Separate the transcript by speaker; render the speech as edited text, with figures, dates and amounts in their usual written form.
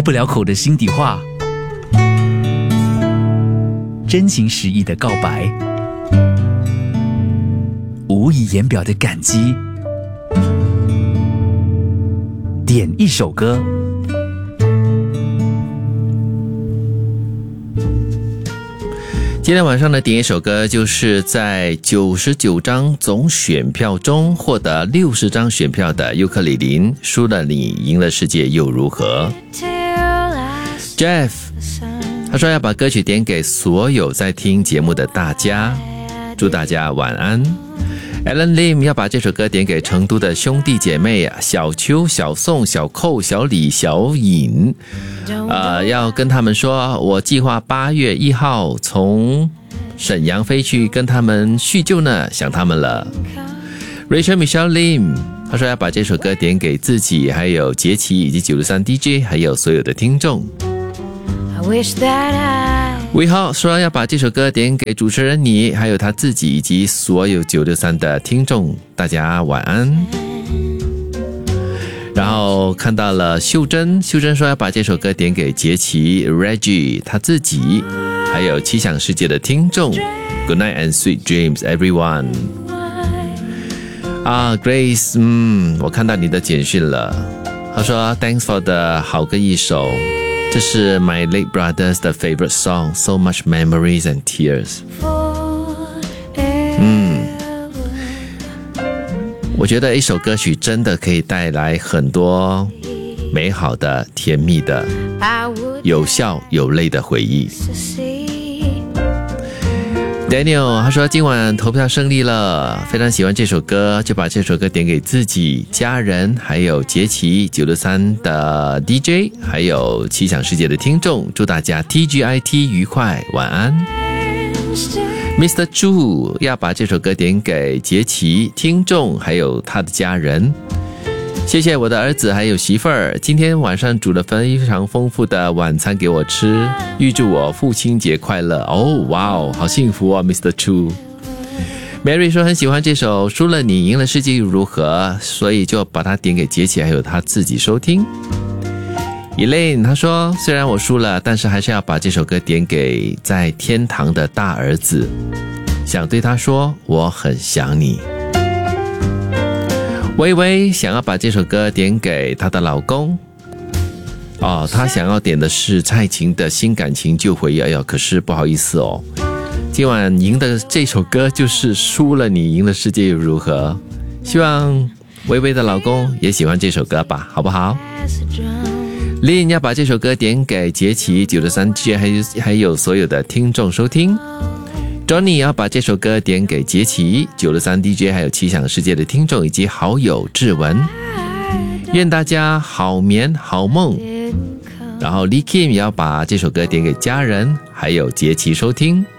Speaker 1: 不了口的心底话，真情实意的告白，无以言表的感激，点一首歌。
Speaker 2: 今天晚上的点一首歌，就是在99张总选票中获得60张选票的尤克里林，输了你赢了世界又如何。 Jeff 他说要把歌曲点给所有在听节目的大家，祝大家晚安。 Alan Lim 要把这首歌点给成都的兄弟姐妹小邱、小宋、小寇、小李、小尹，要跟他们说我计划8月1号从沈阳飞去跟他们叙旧呢，想他们了。 Rachel Michelle Lim 他说要把这首歌点给自己，还有杰奇以及93 DJ 还有所有的听众。魏浩说要把这首歌点给主持人你，还有他自己以及所有963的听众，大家晚安。然后看到了秀珍说要把这首歌点给杰奇、Reggie 他自己，还有奇想世界的听众。 Good night and sweet dreams everyone。 Grace 我看到你的简讯了，他说 Thanks for the 好歌一首，这是 My late brother's the favorite song, so much memories and tears。 我觉得一首歌曲真的可以带来很多美好的、甜蜜的、有笑有泪的回忆。Daniel 他说今晚投票胜利了，非常喜欢这首歌，就把这首歌点给自己、家人，还有杰奇、963的 DJ， 还有奇想世界的听众，祝大家 TGIT 愉快，晚安。Mr. Chu 要把这首歌点给杰奇、听众，还有他的家人。谢谢我的儿子还有媳妇儿，今天晚上煮了非常丰富的晚餐给我吃，预祝我父亲节快乐。哇哦，好幸福哦 Mr. Chu。 Mary 说很喜欢这首输了你赢了世界又如何，所以就把它点给杰奇还有他自己收听。Elaine 他说虽然我输了，但是还是要把这首歌点给在天堂的大儿子，想对他说我很想你。微微想要把这首歌点给她的老公，她想要点的是蔡琴的新感情旧回忆。可是不好意思今晚赢的这首歌就是输了你赢了世界又如何，希望微微的老公也喜欢这首歌吧，好不好？ Lin 要把这首歌点给杰奇、963 DJ 还有所有的听众收听。Johnny 要把这首歌点给杰奇、963 DJ 还有奇想世界的听众以及好友志文，愿大家好眠好梦。然后 Lee Kim 也要把这首歌点给家人还有杰奇收听。